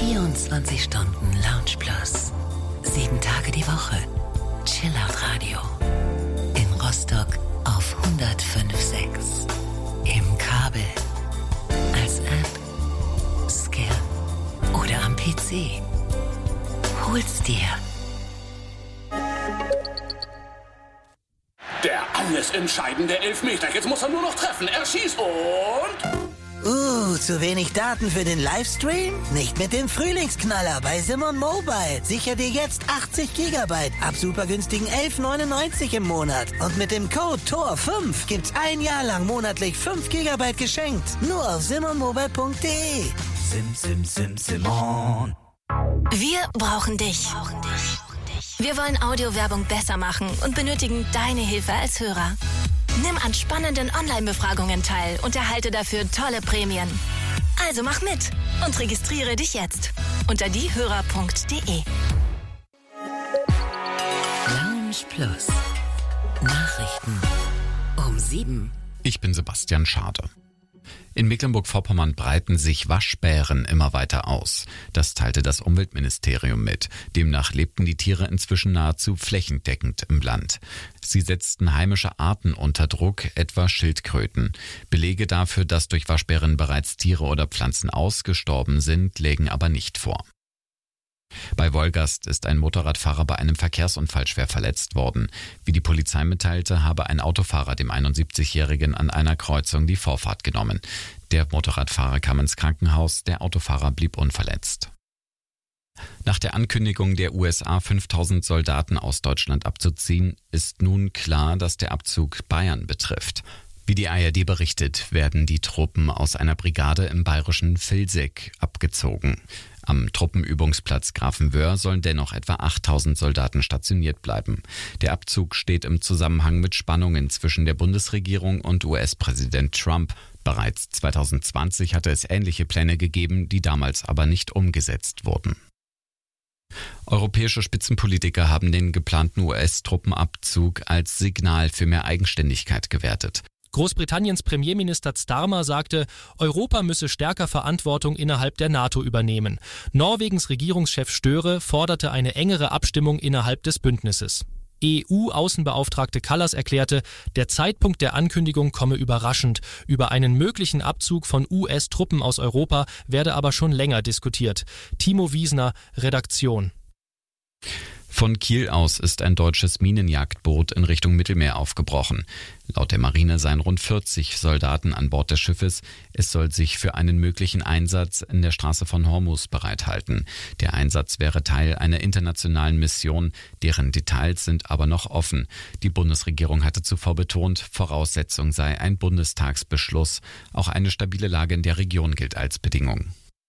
24 Stunden Lounge Plus. 7 Tage die Woche. Chillout Radio. In Rostock auf 105.6. Im Kabel. Als App. Scan. Oder am PC. Hol's dir. Der alles entscheidende Elfmeter. Jetzt muss er nur noch treffen. Er schießt und... zu wenig Daten für den Livestream? Nicht mit dem Frühlingsknaller bei Simon Mobile. Sicher dir jetzt 80 GB ab super günstigen 11,99 im Monat. Und mit dem Code TOR5 gibt's ein Jahr lang monatlich 5 GB geschenkt. Nur auf simonmobile.de. Simon. Wir brauchen dich. Wir wollen Audiowerbung besser machen und benötigen deine Hilfe als Hörer. Nimm an spannenden Online-Befragungen teil und erhalte dafür tolle Prämien. Also mach mit und registriere dich jetzt unter diehörer.de. Lounge Plus. Nachrichten um 7. Ich bin Sebastian Schade. In Mecklenburg-Vorpommern breiten sich Waschbären immer weiter aus. Das teilte das Umweltministerium mit. Demnach lebten die Tiere inzwischen nahezu flächendeckend im Land. Sie setzten heimische Arten unter Druck, etwa Schildkröten. Belege dafür, dass durch Waschbären bereits Tiere oder Pflanzen ausgestorben sind, lägen aber nicht vor. Bei Wolgast ist ein Motorradfahrer bei einem Verkehrsunfall schwer verletzt worden. Wie die Polizei mitteilte, habe ein Autofahrer dem 71-Jährigen an einer Kreuzung die Vorfahrt genommen. Der Motorradfahrer kam ins Krankenhaus, der Autofahrer blieb unverletzt. Nach der Ankündigung der USA, 5000 Soldaten aus Deutschland abzuziehen, ist nun klar, dass der Abzug Bayern betrifft. Wie die ARD berichtet, werden die Truppen aus einer Brigade im bayerischen Vilseck abgezogen. Am Truppenübungsplatz Grafenwöhr sollen dennoch etwa 8000 Soldaten stationiert bleiben. Der Abzug steht im Zusammenhang mit Spannungen zwischen der Bundesregierung und US-Präsident Trump. Bereits 2020 hatte es ähnliche Pläne gegeben, die damals aber nicht umgesetzt wurden. Europäische Spitzenpolitiker haben den geplanten US-Truppenabzug als Signal für mehr Eigenständigkeit gewertet. Großbritanniens Premierminister Starmer sagte, Europa müsse stärker Verantwortung innerhalb der NATO übernehmen. Norwegens Regierungschef Støre forderte eine engere Abstimmung innerhalb des Bündnisses. EU-Außenbeauftragte Kallas erklärte, der Zeitpunkt der Ankündigung komme überraschend. Über einen möglichen Abzug von US-Truppen aus Europa werde aber schon länger diskutiert. Timo Wiesner, Redaktion. Von Kiel aus ist ein deutsches Minenjagdboot in Richtung Mittelmeer aufgebrochen. Laut der Marine seien rund 40 Soldaten an Bord des Schiffes. Es soll sich für einen möglichen Einsatz in der Straße von Hormuz bereithalten. Der Einsatz wäre Teil einer internationalen Mission, deren Details sind aber noch offen. Die Bundesregierung hatte zuvor betont, Voraussetzung sei ein Bundestagsbeschluss. Auch eine stabile Lage in der Region gilt als Bedingung.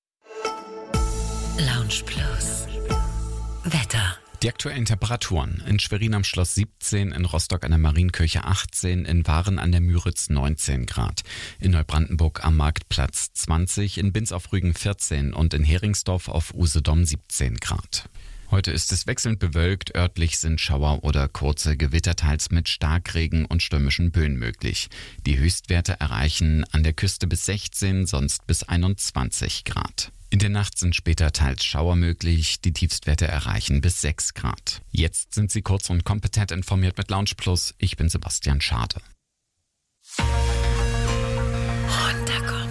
Lounge Plus. Wetter. Die aktuellen Temperaturen: in Schwerin am Schloss 17, in Rostock an der Marienkirche 18, in Waren an der Müritz 19 Grad, in Neubrandenburg am Marktplatz 20, in Binz auf Rügen 14 und in Heringsdorf auf Usedom 17 Grad. Heute ist es wechselnd bewölkt, örtlich sind Schauer oder kurze Gewitter, teils mit Starkregen und stürmischen Böen möglich. Die Höchstwerte erreichen an der Küste bis 16, sonst bis 21 Grad. In der Nacht sind später teils Schauer möglich, die Tiefstwerte erreichen bis 6 Grad. Jetzt sind Sie kurz und kompetent informiert mit Lounge Plus. Ich bin Sebastian Schade. Runterkommen.